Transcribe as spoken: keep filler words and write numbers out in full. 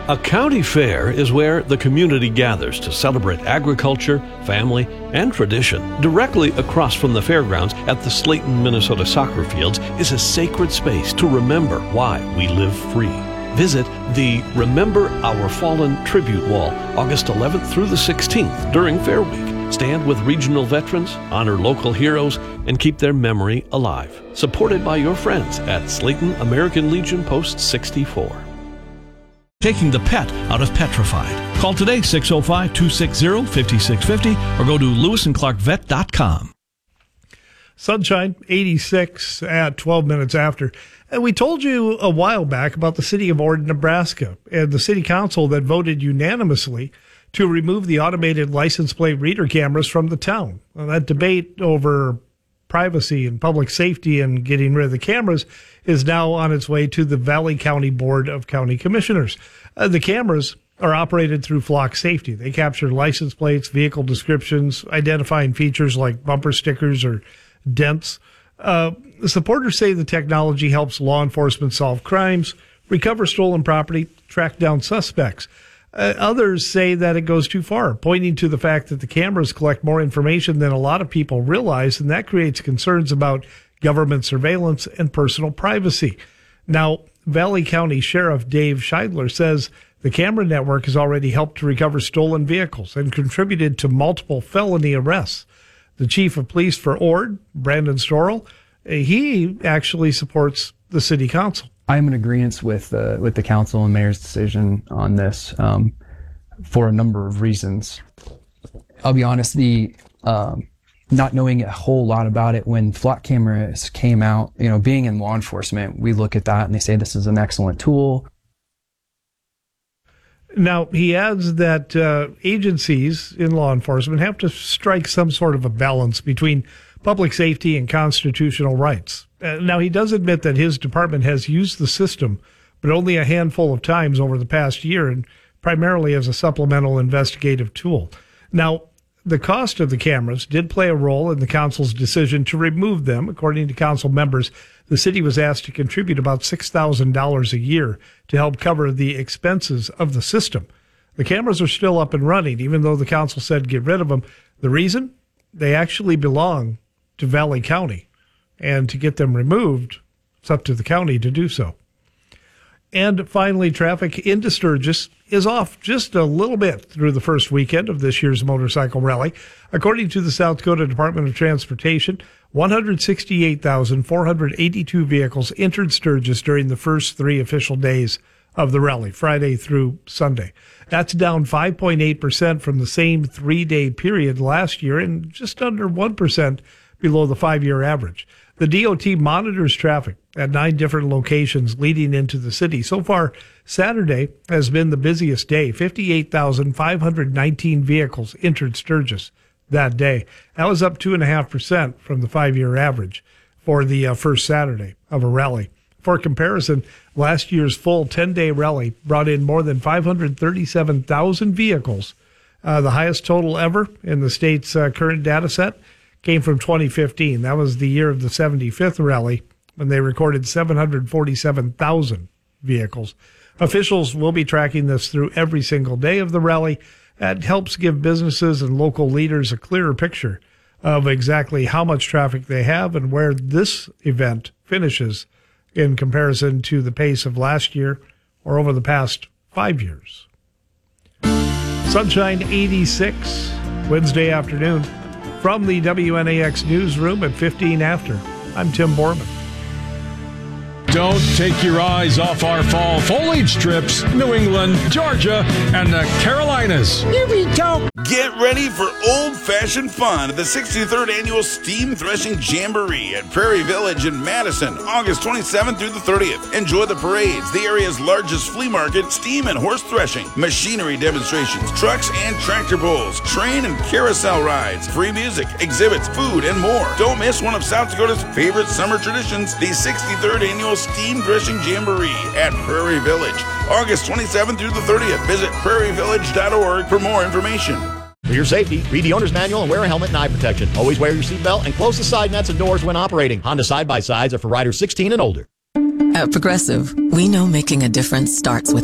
A county fair is where the community gathers to celebrate agriculture, family, and tradition. Directly across from the fairgrounds at the Slayton, Minnesota soccer fields is a sacred space to remember why we live free. Visit the Remember Our Fallen Tribute Wall August eleventh through the sixteenth during Fair Week. Stand with regional veterans, honor local heroes, and keep their memory alive. Supported by your friends at Slayton American Legion Post sixty-four. Taking the pet out of petrified. Call today, six oh five, two six zero, five six five zero, or go to lewis and clark vet dot com. Sunshine, eighty-six at twelve minutes after. And we told you a while back about the city of Ord, Nebraska, and the city council that voted unanimously to remove the automated license plate reader cameras from the town. Well, that debate over privacy and public safety and getting rid of the cameras is now on its way to the Valley County Board of County Commissioners. Uh, the cameras are operated through Flock Safety. They capture license plates, vehicle descriptions, identifying features like bumper stickers or dents. Uh, the supporters say the technology helps law enforcement solve crimes, recover stolen property, track down suspects. Uh, others say that it goes too far, pointing to the fact that the cameras collect more information than a lot of people realize, and that creates concerns about government surveillance and personal privacy. Now, Valley County Sheriff Dave Scheidler says the camera network has already helped to recover stolen vehicles and contributed to multiple felony arrests. The chief of police for Ord, Brandon Storrell, he actually supports the city council. I'm in agreement with uh, with the council and mayor's decision on this um, for a number of reasons. I'll be honest, the um, not knowing a whole lot about it when Flock cameras came out, you know, being in law enforcement, we look at that and they say this is an excellent tool. Now, he adds that uh, agencies in law enforcement have to strike some sort of a balance between public safety and constitutional rights. Uh, now, he does admit that his department has used the system, but only a handful of times over the past year, and primarily as a supplemental investigative tool. Now, the cost of the cameras did play a role in the council's decision to remove them. According to council members, the city was asked to contribute about six thousand dollars a year to help cover the expenses of the system. The cameras are still up and running, even though the council said get rid of them. The reason? They actually belong to Valley County, and to get them removed, it's up to the county to do so. And finally, traffic into Sturgis is off just a little bit through the first weekend of this year's motorcycle rally. According to the South Dakota Department of Transportation, one hundred sixty-eight thousand four hundred eighty-two vehicles entered Sturgis during the first three official days of the rally, Friday through Sunday. That's down five point eight percent from the same three-day period last year and just under one percent below the five-year average. The D O T monitors traffic at nine different locations leading into the city. So far, Saturday has been the busiest day. fifty-eight thousand five hundred nineteen vehicles entered Sturgis that day. That was up two point five percent from the five-year average for the uh, first Saturday of a rally. For comparison, last year's full ten-day rally brought in more than five hundred thirty-seven thousand vehicles. Uh, the highest total ever in the state's uh, current data set came from twenty fifteen. That was the year of the seventy-fifth rally when they recorded seven hundred forty-seven thousand vehicles. Officials will be tracking this through every single day of the rally. That helps give businesses and local leaders a clearer picture of exactly how much traffic they have and where this event finishes in comparison to the pace of last year or over the past five years. Sunshine eighty-six, Wednesday afternoon. From the W N A X newsroom at fifteen after, I'm Tim Borman. Don't take your eyes off our fall foliage strips, New England, Georgia, and the Carolinas. Here we go. Get ready for old-fashioned fun at the sixty-third Annual Steam Threshing Jamboree at Prairie Village in Madison, August twenty-seventh through the thirtieth. Enjoy the parades, the area's largest flea market, steam and horse threshing, machinery demonstrations, trucks and tractor pulls, train and carousel rides, free music, exhibits, food, and more. Don't miss one of South Dakota's favorite summer traditions, the sixty-third Annual Steam Threshing Jamboree at Prairie Village, August twenty-seventh through the thirtieth. Visit prairie village dot org for more information. For your safety, read the owner's manual and wear a helmet and eye protection. Always wear your seatbelt and close the side nets and doors when operating. Honda side-by-sides are for riders sixteen and older. At Progressive, we know making a difference starts with